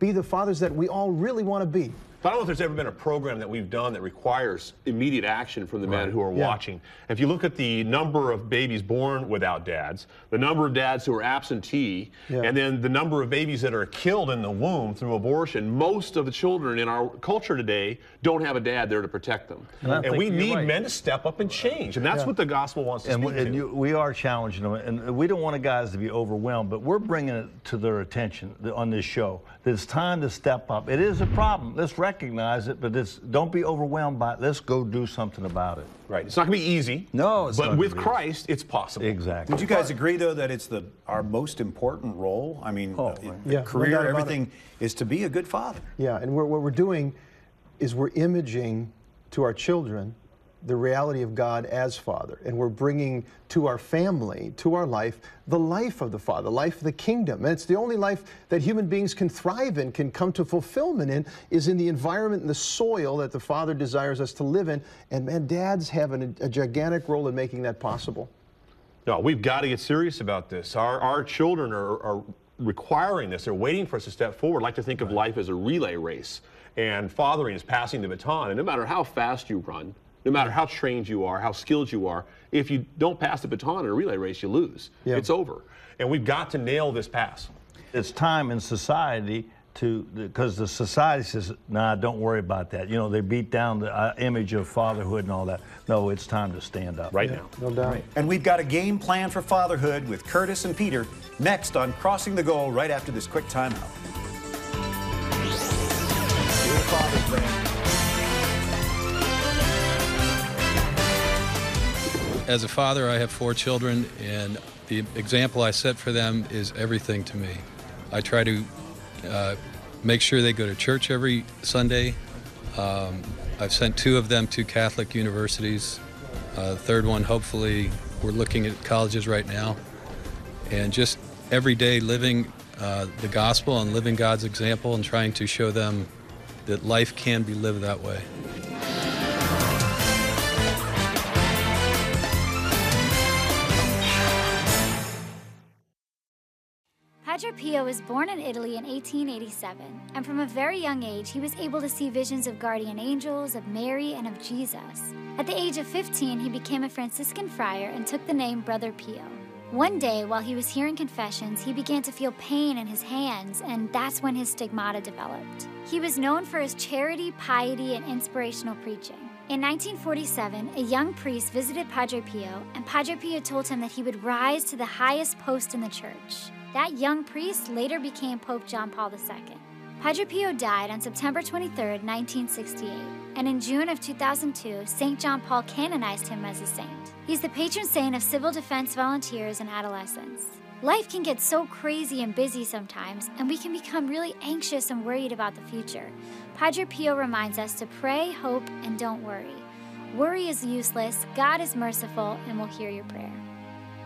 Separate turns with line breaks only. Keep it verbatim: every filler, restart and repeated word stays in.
be the fathers that we all really want to be.
I don't know if there's ever been a program that we've done that requires immediate action from the
right.
men who are
yeah.
watching. If you look at the number of babies born without dads, the number of dads who are absentee, yeah. and then the number of babies that are killed in the womb through abortion, most of the children in our culture today don't have a dad there to protect them. And, and we need right. men to step up and change, and that's yeah. what the gospel wants to
and
speak
we, and
to.
You, we are challenging them, and we don't want the guys to be overwhelmed, but we're bringing it to their attention on this show that it's time to step up. It is a problem. Let's recognize it, but it's, don't be overwhelmed by it. Let's go do something about it.
Right. It's not going to be easy.
No, it's
but
not
with
easy.
Christ, it's possible.
Exactly.
Would you guys agree, though, that it's the our most important role? I mean,
oh,
yeah,
career,
no
everything is to be a good father.
Yeah, and we're, what we're doing is we're imaging to our children the reality of God as Father, and we're bringing to our family, to our life, the life of the Father, the life of the kingdom. And it's the only life that human beings can thrive in, can come to fulfillment in, is in the environment and the soil that the Father desires us to live in. And man, dads have an, a gigantic role in making that possible.
No, we've got to get serious about this. Our, our children are, are requiring this. They're waiting for us to step forward. I like to think of life as a relay race, and fathering is passing the baton. And no matter how fast you run, no matter how trained you are, how skilled you are, if you don't pass the baton in a relay race, you lose. Yeah. It's over. And we've got to nail this pass.
It's time in society to, because the society says, nah, don't worry about that. You know, they beat down the uh, image of fatherhood and all that. No, it's time to stand up.
Right
yeah,
now.
No doubt.
Right. And we've got a game plan for fatherhood with Curtis and Peter next on Crossing the Goal right after this quick timeout.
As a father, I have four children, and the example I set for them is everything to me. I try to uh, make sure they go to church every Sunday. Um, I've sent two of them to Catholic universities. Uh, the third one, hopefully, we're looking at colleges right now. And just every day living uh, the gospel and living God's example and trying to show them that life can be lived that way.
Padre Pio was born in Italy in eighteen eighty-seven, and from a very young age, he was able to see visions of guardian angels, of Mary, and of Jesus. At the age of fifteen, he became a Franciscan friar and took the name Brother Pio. One day, while he was hearing confessions, he began to feel pain in his hands, and that's when his stigmata developed. He was known for his charity, piety, and inspirational preaching. In nineteen forty-seven, a young priest visited Padre Pio, and Padre Pio told him that he would rise to the highest post in the church. That young priest later became Pope John Paul the Second. Padre Pio died on September twenty-third, nineteen sixty-eight, and in June of two thousand two, Saint John Paul canonized him as a saint. He's the patron saint of civil defense volunteers and adolescents. Life can get so crazy and busy sometimes, and we can become really anxious and worried about the future. Padre Pio reminds us to pray, hope, and don't worry. Worry is useless, God is merciful, and will hear your prayer.